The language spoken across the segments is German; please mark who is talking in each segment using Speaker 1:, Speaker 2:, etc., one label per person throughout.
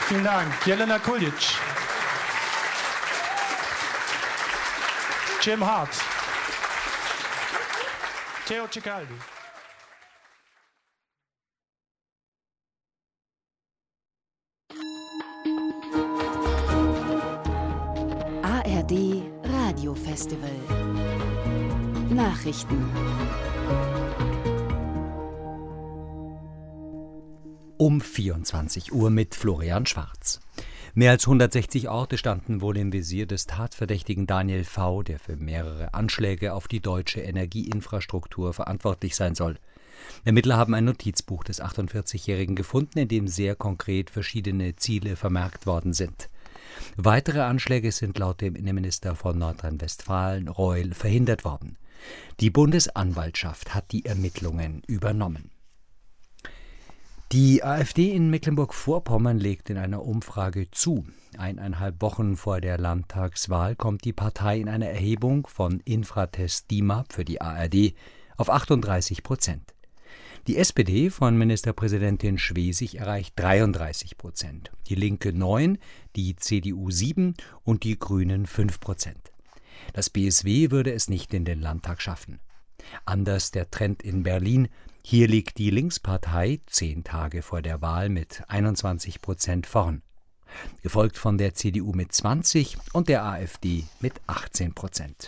Speaker 1: Vielen Dank. Jelena Kuljic. Jim Hart. Theo Cicaldi.
Speaker 2: ARD Radiofestival. Nachrichten.
Speaker 3: Um 24 Uhr mit Florian Schwarz. Mehr als 160 Orte standen wohl im Visier des Tatverdächtigen Daniel V., der für mehrere Anschläge auf die deutsche Energieinfrastruktur verantwortlich sein soll. Ermittler haben ein Notizbuch des 48-Jährigen gefunden, in dem sehr konkret verschiedene Ziele vermerkt worden sind. Weitere Anschläge sind laut dem Innenminister von Nordrhein-Westfalen, Reul, verhindert worden. Die Bundesanwaltschaft hat die Ermittlungen übernommen. Die AfD in Mecklenburg-Vorpommern legt in einer Umfrage zu. 1,5 Wochen vor der Landtagswahl kommt die Partei in einer Erhebung von Infratest DIMAP für die ARD auf 38%. Die SPD von Ministerpräsidentin Schwesig erreicht 33%, die Linke 9%, die CDU 7% und die Grünen 5%. Das BSW würde es nicht in den Landtag schaffen. Anders der Trend in Berlin. Hier liegt die Linkspartei 10 Tage vor der Wahl mit 21% vorn, gefolgt von der CDU mit 20% und der AfD mit 18%.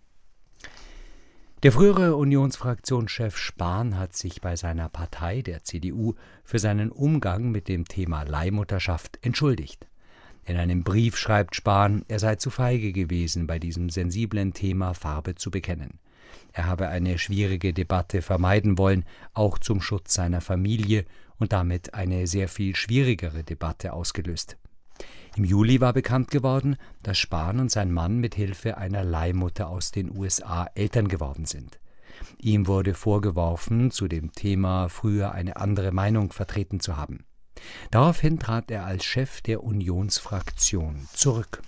Speaker 3: Der frühere Unionsfraktionschef Spahn hat sich bei seiner Partei, der CDU, für seinen Umgang mit dem Thema Leihmutterschaft entschuldigt. In einem Brief schreibt Spahn, er sei zu feige gewesen, bei diesem sensiblen Thema Farbe zu bekennen. Er habe eine schwierige Debatte vermeiden wollen, auch zum Schutz seiner Familie, und damit eine sehr viel schwierigere Debatte ausgelöst. Im Juli war bekannt geworden, dass Spahn und sein Mann mit Hilfe einer Leihmutter aus den USA Eltern geworden sind. Ihm wurde vorgeworfen, zu dem Thema früher eine andere Meinung vertreten zu haben. Daraufhin trat er als Chef der Unionsfraktion zurück.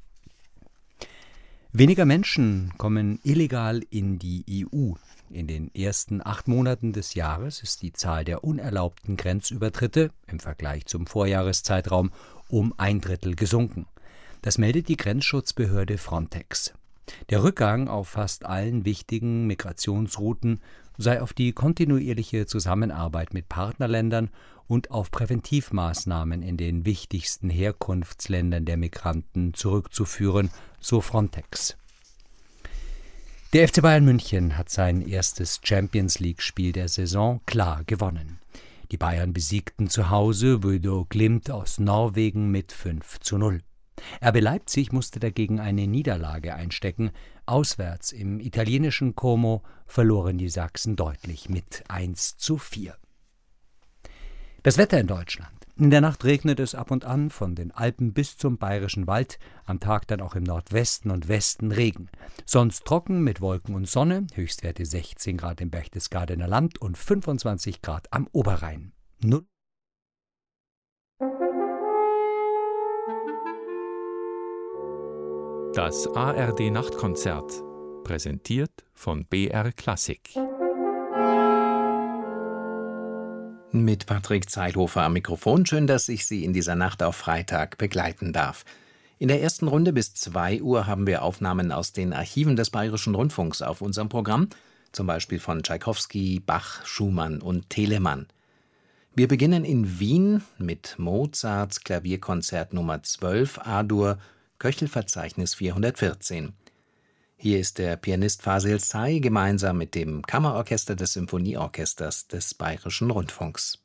Speaker 3: Weniger Menschen kommen illegal in die EU. In den ersten 8 Monaten des Jahres ist die Zahl der unerlaubten Grenzübertritte im Vergleich zum Vorjahreszeitraum um 1/3 gesunken. Das meldet die Grenzschutzbehörde Frontex. Der Rückgang auf fast allen wichtigen Migrationsrouten sei auf die kontinuierliche Zusammenarbeit mit Partnerländern und auf Präventivmaßnahmen in den wichtigsten Herkunftsländern der Migranten zurückzuführen, so Frontex. Der FC Bayern München hat sein erstes Champions-League-Spiel der Saison klar gewonnen. Die Bayern besiegten zu Hause Bodø Glimt aus Norwegen mit 5:0. RB Leipzig musste dagegen eine Niederlage einstecken. Auswärts im italienischen Como verloren die Sachsen deutlich mit 1:4. Das Wetter in Deutschland. In der Nacht regnet es ab und an, von den Alpen bis zum Bayerischen Wald, am Tag dann auch im Nordwesten und Westen Regen. Sonst trocken mit Wolken und Sonne, Höchstwerte 16 Grad im Berchtesgadener Land und 25 Grad am Oberrhein.
Speaker 4: Das ARD Nachtkonzert, präsentiert von BR Klassik.
Speaker 5: Mit Patrick Zeithofer am Mikrofon. Schön, dass ich Sie in dieser Nacht auf Freitag begleiten darf. In der ersten Runde bis 2 Uhr haben wir Aufnahmen aus den Archiven des Bayerischen Rundfunks auf unserem Programm, zum Beispiel von Tschaikowski, Bach, Schumann und Telemann. Wir beginnen in Wien mit Mozarts Klavierkonzert Nummer 12 A-Dur, Köchelverzeichnis 414. Hier ist der Pianist Fasil Say gemeinsam mit dem Kammerorchester des Symphonieorchesters des Bayerischen Rundfunks.